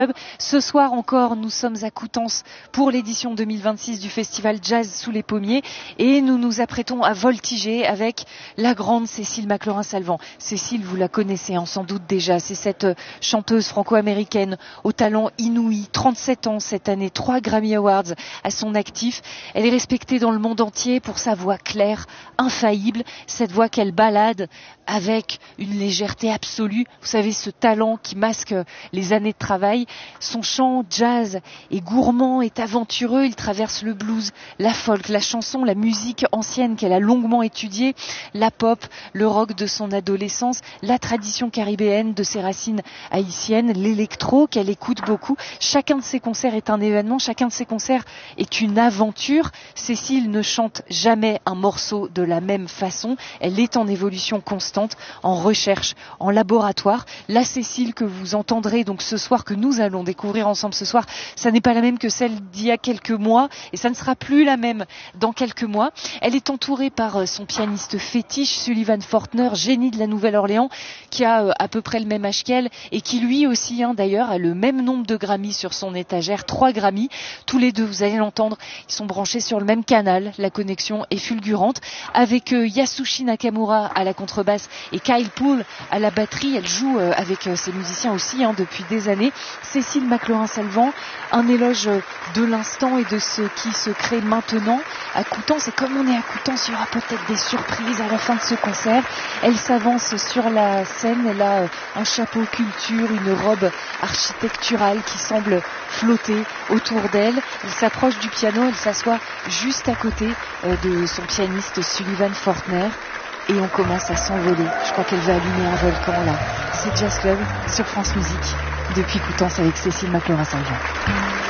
Ce soir encore, nous sommes à Coutances pour l'édition 2026 du festival Jazz sous les pommiers et nous nous apprêtons à voltiger avec la grande Cécile McLorin-Salvant. Cécile, vous la connaissez sans doute déjà, c'est cette chanteuse franco-américaine au talent inouï, 37 ans cette année, 3 Grammy Awards à son actif. Elle est respectée dans le monde entier pour sa voix claire, infaillible, cette voix qu'elle balade avec une légèreté absolue. Vous savez, ce talent qui masque les années de travail. Son chant jazz est gourmand, est aventureux, il traverse le blues, la folk, la chanson, la musique ancienne qu'elle a longuement étudiée, la pop, le rock de son adolescence, la tradition caribéenne de ses racines haïtiennes, l'électro qu'elle écoute beaucoup. Chacun de ses concerts est un événement, chacun de ses concerts est une aventure. Cécile ne chante jamais un morceau de la même façon, elle est en évolution constante, en recherche, en laboratoire. La Cécile que vous entendrez donc ce soir, que nous allons découvrir ensemble ce soir, ça n'est pas la même que celle d'il y a quelques mois et ça ne sera plus la même dans quelques mois. Elle est entourée par son pianiste fétiche Sullivan Fortner, génie de la Nouvelle-Orléans, qui a à peu près le même âge qu'elle et qui lui aussi d'ailleurs a le même nombre de Grammy sur son étagère, 3 Grammy. Tous les deux, vous allez l'entendre, ils sont branchés sur le même canal, la connexion est fulgurante. Avec Yasushi Nakamura à la contrebasse et Kyle Poole à la batterie, elle joue avec ses musiciens aussi depuis des années. Cécile McLorin-Salvant, un éloge de l'instant et de ce qui se crée maintenant à Coutances. Et comme on est à Coutances, il y aura peut-être des surprises à la fin de ce concert. Elle s'avance sur la scène, elle a un chapeau culture, une robe architecturale qui semble flotter autour d'elle. Elle s'approche du piano, elle s'assoit juste à côté de son pianiste Sullivan Fortner. Et on commence à s'envoler. Je crois qu'elle va allumer un volcan là. C'est Jazz Club sur France Musique depuis Coutances avec Cécile McLorin-Salvant.